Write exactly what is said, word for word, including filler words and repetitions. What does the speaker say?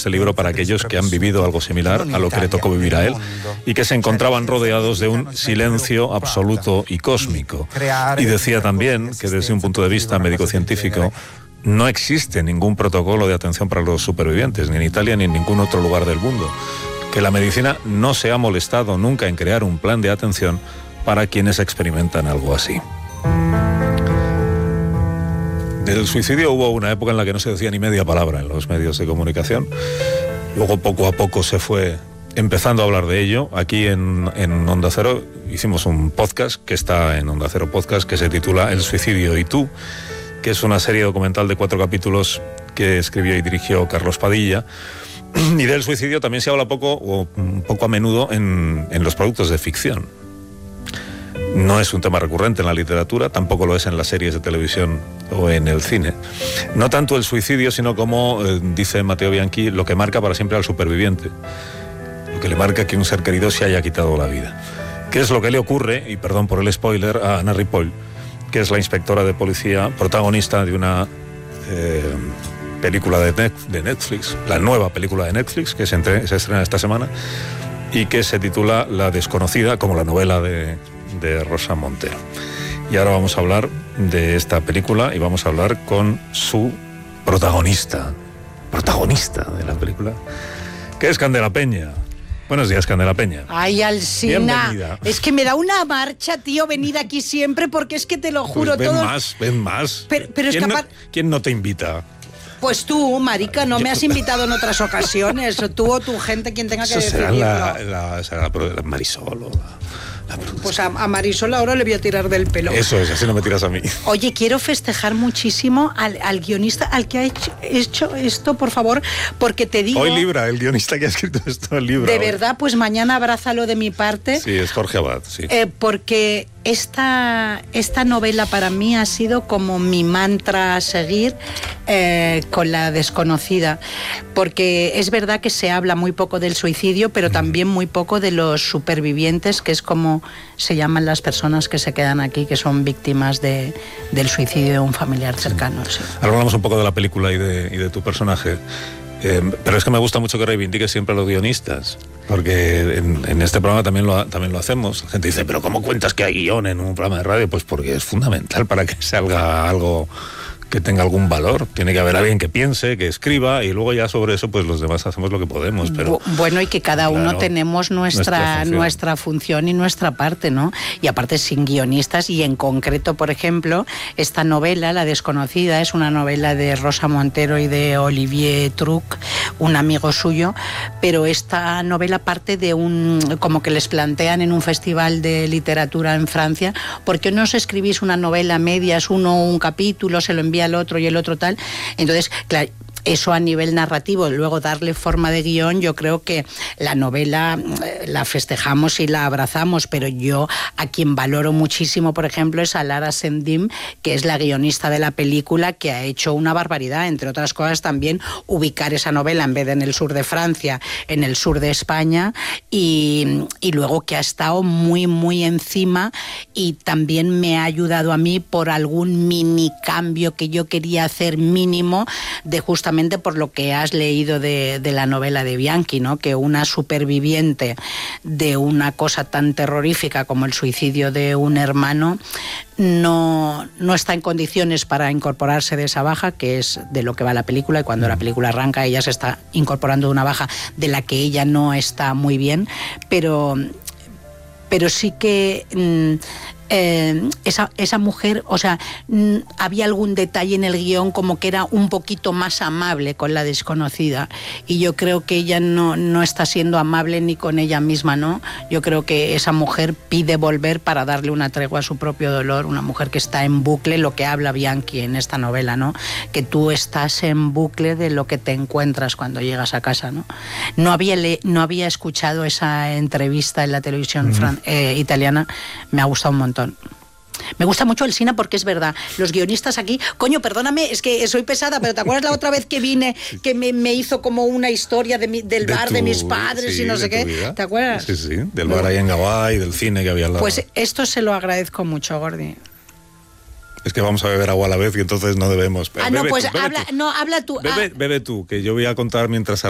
este libro para aquellos que han vivido algo similar a lo que le tocó vivir a él y que se encontraban rodeados de un silencio absoluto y cósmico. Y decía también que desde un punto de vista médico-científico no existe ningún protocolo de atención para los supervivientes, ni en Italia ni en ningún otro lugar del mundo. Que la medicina no se ha molestado nunca en crear un plan de atención para quienes experimentan algo así. Del suicidio hubo una época en la que no se decía ni media palabra en los medios de comunicación. Luego poco a poco se fue empezando a hablar de ello. Aquí en, en Onda Cero hicimos un podcast que está en Onda Cero Podcast, que se titula El suicidio y tú, que es una serie documental de cuatro capítulos que escribió y dirigió Carlos Padilla. Y del suicidio también se habla poco o un poco a menudo en, en los productos de ficción. No es un tema recurrente en la literatura, tampoco lo es en las series de televisión o en el cine. No tanto el suicidio, sino como, eh, dice Matteo Bianchi, lo que marca para siempre al superviviente. Lo que le marca que un ser querido se haya quitado la vida. ¿Qué es lo que le ocurre, y perdón por el spoiler, a Anna Ripoll, que es la inspectora de policía, protagonista de una eh, película de, net, de Netflix, la nueva película de Netflix, que se, entre, se estrena esta semana, y que se titula La desconocida, como la novela de... de Rosa Montero. Y ahora vamos a hablar de esta película y vamos a hablar con su protagonista, protagonista de la película, que es Candela Peña. Buenos días, Candela Peña. Ay, Alsina, es que me da una marcha, tío, venir aquí siempre, porque es que te lo juro, pues ven todo... más, ven más. Pero, pero es ¿Quién, capaz... no, ¿Quién no te invita? Pues tú, marica, no me has invitado en otras ocasiones. Tú o tu gente, quien tenga que Eso decidirlo. será la, la, será la Marisol o la... Pues a, a Marisol ahora le voy a tirar del pelo. Eso es, así no me tiras a mí. Oye, quiero festejar muchísimo al, al guionista, al que ha hecho, hecho esto, por favor, porque te digo... Hoy Libra, el guionista que ha escrito esto, el Libra. De hoy. verdad, pues mañana abrázalo de mi parte. Sí, es Jorge Abad, sí. Eh, porque esta, esta novela para mí ha sido como mi mantra a seguir eh, con La desconocida. Porque es verdad que se habla muy poco del suicidio, pero también muy poco de los supervivientes, que es como se llaman las personas que se quedan aquí, que son víctimas de, del suicidio de un familiar cercano. Sí. Ahora hablamos un poco de la película y de, y de tu personaje. Eh, pero es que me gusta mucho que reivindiques siempre a los guionistas, porque en, en este programa también lo, también lo hacemos. La gente dice, pero ¿cómo cuentas que hay guión en un programa de radio? Pues porque es fundamental para que salga algo que tenga algún valor. Tiene que haber alguien que piense, que escriba, y luego ya sobre eso pues los demás hacemos lo que podemos. Pero bueno, y que cada uno claro, tenemos nuestra, nuestra función. nuestra función y nuestra parte, ¿no? Y aparte sin guionistas, y en concreto, por ejemplo, esta novela, La desconocida, es una novela de Rosa Montero y de Olivier Truc, un amigo suyo, pero esta novela parte de un, como que les plantean en un festival de literatura en Francia, ¿por qué no os escribís una novela a medias, uno un capítulo, se lo envía al otro y el otro tal? Entonces, claro, eso a nivel narrativo, luego darle forma de guión, yo creo que la novela eh, la festejamos y la abrazamos, pero yo a quien valoro muchísimo, por ejemplo, es a Lara Sendim, que es la guionista de la película, que ha hecho una barbaridad, entre otras cosas también ubicar esa novela en vez de en el sur de Francia, en el sur de España, y, y luego que ha estado muy, muy encima, y también me ha ayudado a mí por algún mini cambio que yo quería hacer mínimo, de justamente por lo que has leído de, de la novela de Bianchi, ¿no? Que una superviviente de una cosa tan terrorífica como el suicidio de un hermano no, no está en condiciones para incorporarse de esa baja, que es de lo que va la película, y cuando la película arranca ella se está incorporando de una baja de la que ella no está muy bien, pero, pero sí que... Mmm, Eh, esa, esa mujer, o sea, mm, había algún detalle en el guión como que era un poquito más amable con la desconocida, y yo creo que ella no, no está siendo amable ni con ella misma, ¿no? Yo creo que esa mujer pide volver para darle una tregua a su propio dolor, una mujer que está en bucle, lo que habla Bianchi en esta novela, ¿no? Que tú estás en bucle de lo que te encuentras cuando llegas a casa, ¿no? No había, le, no había escuchado esa entrevista en la televisión mm. fran, eh, italiana, me ha gustado un montón. Me gusta mucho el Sina porque es verdad, los guionistas aquí, coño, perdóname, es que soy pesada, pero ¿te acuerdas la otra vez que vine, que me, me hizo como una historia de mi, del de bar tu, de mis padres sí, y no sé qué? Vida. ¿Te acuerdas? Sí, sí, del bar ahí en Gabay, del cine que había al lado. Pues esto se lo agradezco mucho, Gordi. Es que vamos a beber agua a la vez y entonces no debemos. Ah, no, bebe pues tú, habla, tú. no, habla tú. Bebe, ah. bebe tú, que yo voy a contar mientras